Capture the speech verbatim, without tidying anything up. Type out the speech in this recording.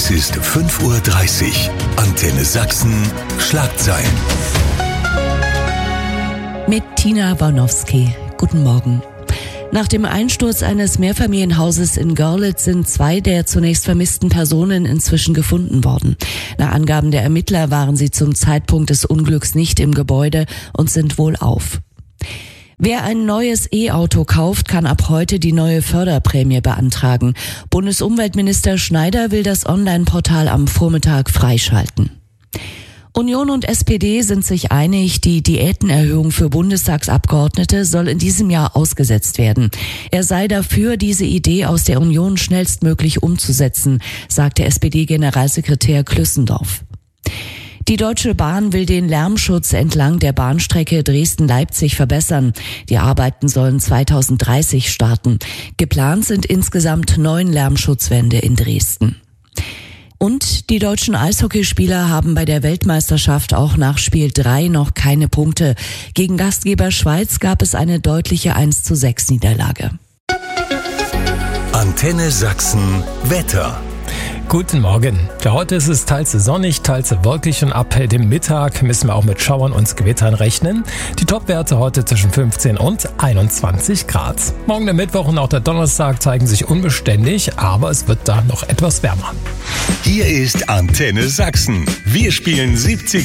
Es ist fünf Uhr dreißig. Antenne Sachsen. Schlagzeilen. Mit Tina Bornowski. Guten Morgen. Nach dem Einsturz eines Mehrfamilienhauses in Görlitz sind zwei der zunächst vermissten Personen inzwischen gefunden worden. Nach Angaben der Ermittler waren sie zum Zeitpunkt des Unglücks nicht im Gebäude und sind wohlauf. Wer ein neues E-Auto kauft, kann ab heute die neue Förderprämie beantragen. Bundesumweltminister Schneider will das Online-Portal am Vormittag freischalten. Union und S P D sind sich einig, die Diätenerhöhung für Bundestagsabgeordnete soll in diesem Jahr ausgesetzt werden. Er sei dafür, diese Idee aus der Union schnellstmöglich umzusetzen, sagte S P D-Generalsekretär Klüssendorf. Die Deutsche Bahn will den Lärmschutz entlang der Bahnstrecke Dresden-Leipzig verbessern. Die Arbeiten sollen zweitausenddreißig starten. Geplant sind insgesamt neun Lärmschutzwände in Dresden. Und die deutschen Eishockeyspieler haben bei der Weltmeisterschaft auch nach Spiel drei noch keine Punkte. Gegen Gastgeber Schweiz gab es eine deutliche eins zu sechs Niederlage. Antenne Sachsen Wetter. Guten Morgen. Ja, heute ist es teils sonnig, teils wolkig und ab dem Mittag müssen wir auch mit Schauern und Gewittern rechnen. Die Topwerte heute zwischen fünfzehn und einundzwanzig Grad. Morgen der Mittwoch und auch der Donnerstag zeigen sich unbeständig, aber es wird da noch etwas wärmer. Hier ist Antenne Sachsen. Wir spielen siebzig